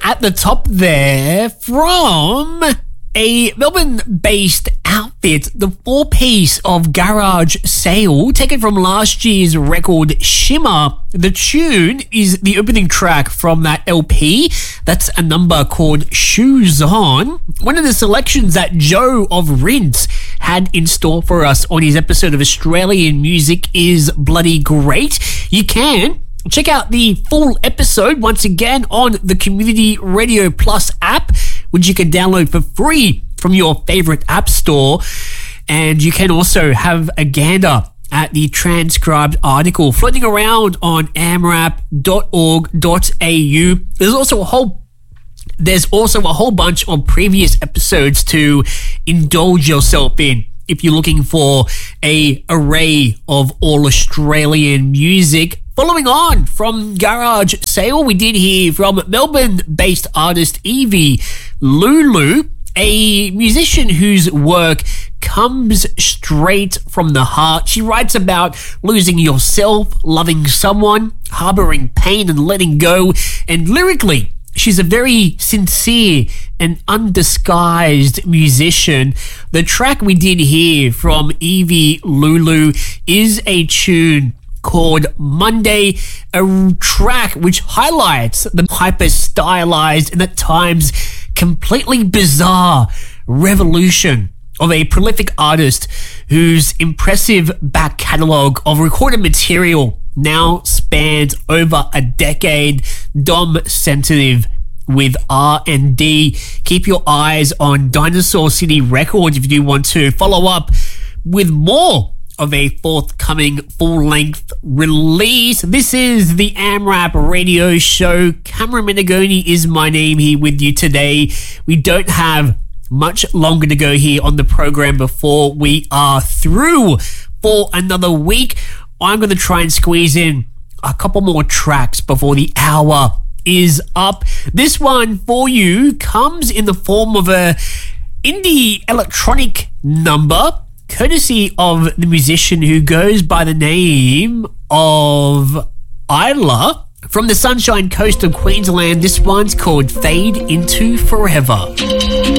at the top there from a Melbourne-based outfit, the four-piece of Garage Sale, taken from last year's record Shimmer. The tune is the opening track from that LP. That's a number called Shoes On, one of the selections that Joe of Rinse had in store for us on his episode of Australian Music is Bloody Great. You can check out the full episode once again on the Community Radio Plus app, which you can download for free from your favorite app store. And you can also have a gander at the transcribed article floating around on amrap.org.au. There's also a whole bunch of previous episodes to indulge yourself in if you're looking for an array of all Australian music. Following on from Garage Sale, we did hear from Melbourne-based artist Evie Lulu, a musician whose work comes straight from the heart. She writes about losing yourself, loving someone, harboring pain and letting go, and lyrically, she's a very sincere and undisguised musician. The track we did hear from Evie Lulu is a tune called Monday, a track which highlights the hyper-stylized and at times completely bizarre revolution of a prolific artist whose impressive back catalogue of recorded material now spans over a decade. Dom Sensitive with R&D. Keep your eyes on Dinosaur City Records if you do want to follow up with more of a forthcoming full-length release. This is the AmRap Radio Show. Cameron Menegoni is my name here with you today. We don't have much longer to go here on the program before we are through for another week. I'm going to try and squeeze in a couple more tracks before the hour is up. This one for you comes in the form of a indie electronic number, courtesy of the musician who goes by the name of Isla from the Sunshine Coast of Queensland. This one's called Fade Into Forever.